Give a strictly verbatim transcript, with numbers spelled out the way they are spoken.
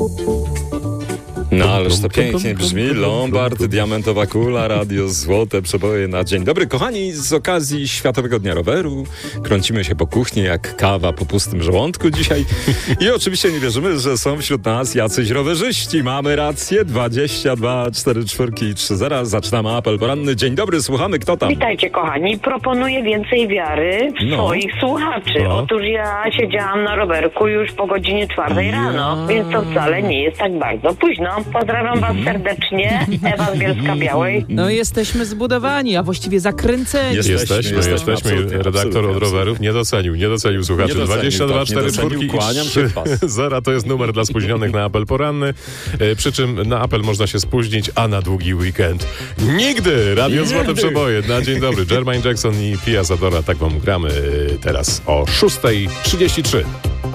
No ależ to pięknie brzmi. Lombard, diamentowa kula, radio, złote przeboje na dzień dobry. Kochani, z okazji Światowego Dnia Roweru kręcimy się po kuchni jak kawa po pustym żołądku dzisiaj. I oczywiście nie wierzymy, że są wśród nas jacyś rowerzyści. Mamy rację. dwadzieścia dwa cztery cztery trzy zero. Zaczynamy apel poranny. Dzień dobry, słuchamy. Kto tam? Witajcie, kochani. Proponuję więcej wiary w No. swoich słuchaczy. No. Otóż ja siedziałam na rowerku już po godzinie czwartej Ja. rano, więc to wcale nie jest tak bardzo późno. Pozdrawiam was serdecznie. Ewa z Bielska-Białej. No jesteśmy zbudowani, a właściwie zakręceni. Jesteśmy, Jesteśmy, jesteśmy, jesteśmy. absolutnie, Redaktor absolutnie, od rowerów nie docenił, nie docenił słuchaczy. Nie docenił, dwadzieścia dwa tak, nie cztery docenił. cztery Kłaniam się w pas. zero to jest numer dla spóźnionych na apel poranny. E, przy czym na apel można się spóźnić, a na długi weekend nigdy! Radio Złote Przeboje na dzień dobry. Jermaine Jackson i Pia Zadora, tak wam gramy teraz o szósta trzydzieści trzy.